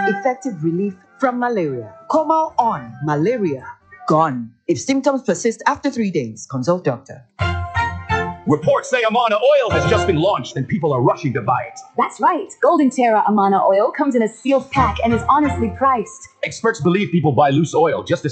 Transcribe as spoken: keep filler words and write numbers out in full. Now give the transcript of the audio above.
effective relief from malaria. Comal on, malaria gone. If symptoms persist after three days, consult doctor. Reports say Amana Oil has just been launched and people are rushing to buy it. That's right. Golden Terra Amana Oil comes in a sealed pack and is honestly priced. Experts believe people buy loose oil just to